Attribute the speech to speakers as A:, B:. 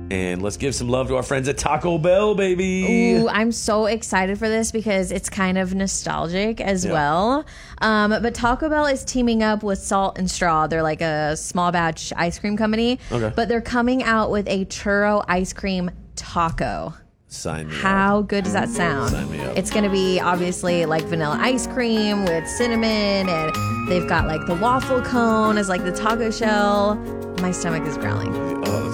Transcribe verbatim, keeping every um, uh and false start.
A: And let's give some love to our friends at Taco Bell, baby.
B: Ooh, I'm so excited for this because it's kind of nostalgic as
A: Yeah.
B: well. Um, but Taco Bell is teaming up with Salt and Straw. They're like a small batch ice cream company.
A: Okay.
B: But they're coming out with a churro ice cream taco.
A: Sign me
B: How
A: up.
B: good does that sound?
A: Sign me up.
B: It's going to be obviously like vanilla ice cream with cinnamon, and they've got like the waffle cone as like the taco shell. My stomach is growling.
A: Oh, that